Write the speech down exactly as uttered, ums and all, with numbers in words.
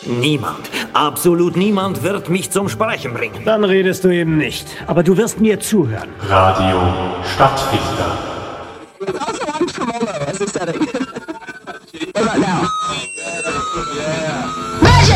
Niemand, absolut niemand wird mich zum Sprechen bringen. Dann redest du eben nicht. Aber du wirst mir zuhören. Radio Stadtfilter. Also, I'm Tremolo, as I said it.